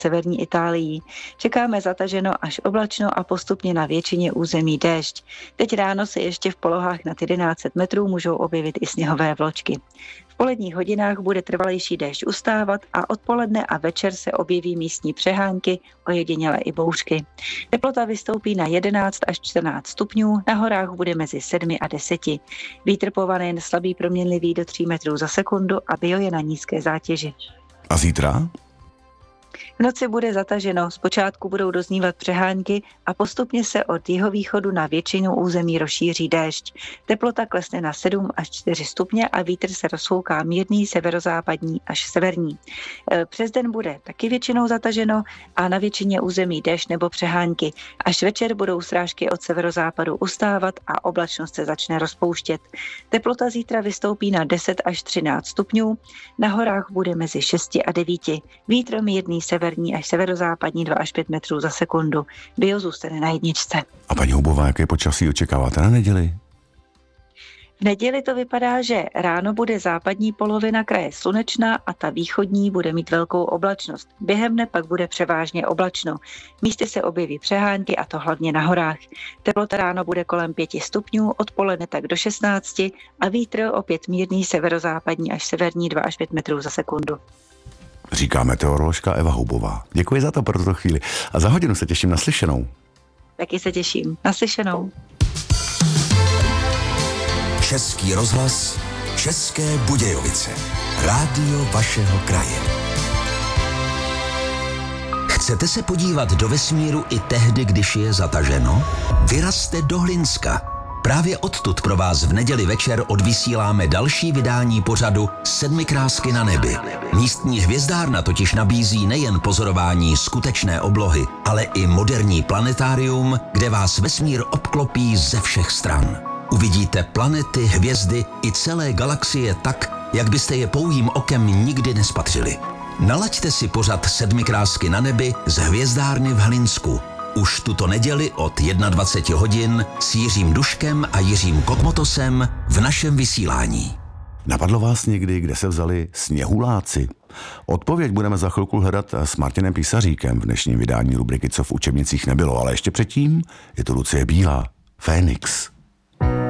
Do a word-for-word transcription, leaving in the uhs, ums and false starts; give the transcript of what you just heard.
severní Itálií. Čekáme zataženo až oblačno a postupně na většině území déšť. Teď ráno se ještě v polohách nad jedenáct set metrů můžou objevit i sněhové vločky. V poledních hodinách bude trvalejší déšť ustávat a odpoledne a večer se objeví místní přehánky, ojediněle i bouřky. Teplota vystoupí na jedenáct až čtrnáct stupňů, na horách bude mezi sedmi a deseti. Vítr povane jen slabý proměnlivý do tří metrů za sekundu a bio je na nízké zátěži. A zítra? V noci bude zataženo, zpočátku budou doznívat přehánky a postupně se od jihovýchodu na většinu území rozšíří déšť. Teplota klesne na sedm až čtyři stupně a vítr se rozfouká mírný severozápadní až severní. Přes den bude taky většinou zataženo a na většině území déšť nebo přehánky. Až večer budou srážky od severozápadu ustávat a oblačnost se začne rozpouštět. Teplota zítra vystoupí na deset až třináct stupňů, na horách bude mezi šesti a devíti. Vítr mírný severní až severozápadní dva až pět metrů za sekundu. Bio zůstane na jedničce. A paní Hubová, jaké počasí očekáváte na neděli? V neděli to vypadá, že ráno bude západní polovina kraje slunečná a ta východní bude mít velkou oblačnost. Během dne pak bude převážně oblačno. Místy se objeví přehánky a to hlavně na horách. Teplota ráno bude kolem pěti stupňů, odpoledne tak do šestnácti a vítr opět mírný severozápadní až severní dva až pět metrů za sekundu. Říká meteoroložka Eva Hubová. Děkuji za to pro tuto chvíli. A za hodinu se těším na slyšenou. Taky se těším. Na slyšenou. Český rozhlas, České Budějovice. Rádio vašeho kraje. Chcete se podívat do vesmíru i tehdy, když je zataženo? Vyrazte do Hlinska. Právě odtud pro vás v neděli večer odvysíláme další vydání pořadu Sedmikrásky na nebi. Místní hvězdárna totiž nabízí nejen pozorování skutečné oblohy, ale i moderní planetárium, kde vás vesmír obklopí ze všech stran. Uvidíte planety, hvězdy i celé galaxie tak, jak byste je pouhým okem nikdy nespatřili. Nalaďte si pořad Sedmikrásky na nebi z hvězdárny v Hlinsku. Už tuto neděli od dvacet jedna hodin s Jiřím Duškem a Jiřím Kokmotosem v našem vysílání. Napadlo vás někdy, kde se vzali sněhuláci? Odpověď budeme za chvilku hledat s Martinem Písaříkem v dnešním vydání rubriky Co v učebnicích nebylo, ale ještě předtím je tu Lucie Bílá, Fénix.